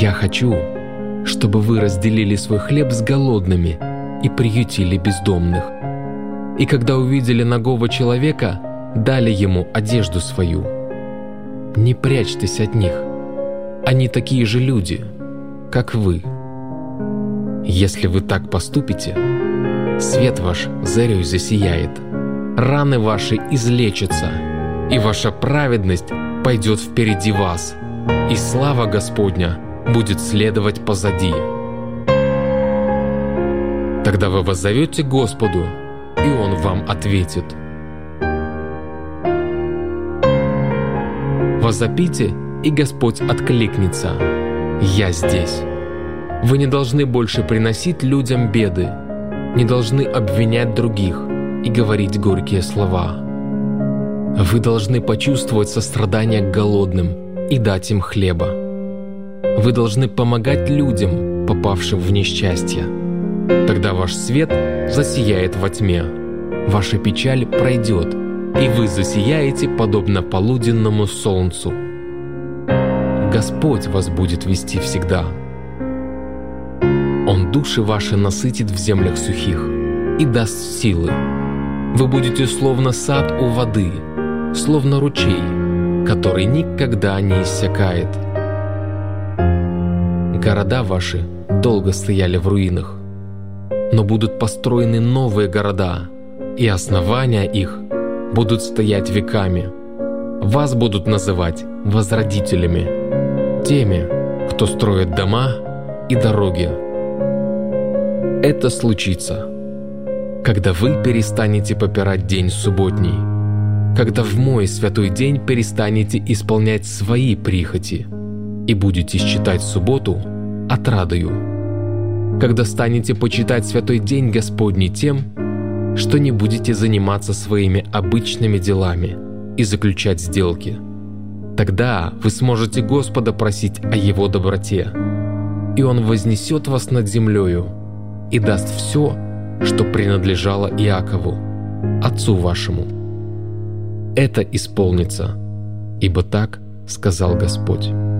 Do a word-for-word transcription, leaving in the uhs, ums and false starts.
Я хочу, чтобы вы разделили свой хлеб с голодными и приютили бездомных. И когда увидели нагого человека, дали ему одежду свою. Не прячьтесь от них. Они такие же люди, как вы. Если вы так поступите, свет ваш зарей засияет, раны ваши излечатся, и ваша праведность пойдет впереди вас, и слава Господня будет следовать позади. Тогда вы воззовете Господу, и Он вам ответит. Возопите, и Господь откликнется: «Я здесь». Вы не должны больше приносить людям беды, не должны обвинять других и говорить горькие слова. Вы должны почувствовать сострадание к голодным и дать им хлеба. Вы должны помогать людям, попавшим в несчастье. Тогда ваш свет засияет во тьме, ваша печаль пройдет, и вы засияете подобно полуденному солнцу. Господь вас будет вести всегда. Он души ваши насытит в землях сухих и даст силы. Вы будете словно сад у воды, словно ручей, который никогда не иссякает. Города ваши долго стояли в руинах, но будут построены новые города, и основания их будут стоять веками. Вас будут называть возродителями, теми, кто строит дома и дороги. Это случится, когда вы перестанете попирать день субботний, когда в мой святой день перестанете исполнять свои прихоти и будете считать субботу отрадою, когда станете почитать святой день Господний тем, что не будете заниматься своими обычными делами и заключать сделки. Тогда вы сможете Господа просить о Его доброте, и Он вознесет вас над землею и даст все, что принадлежало Иакову, отцу вашему. Это исполнится, ибо так сказал Господь.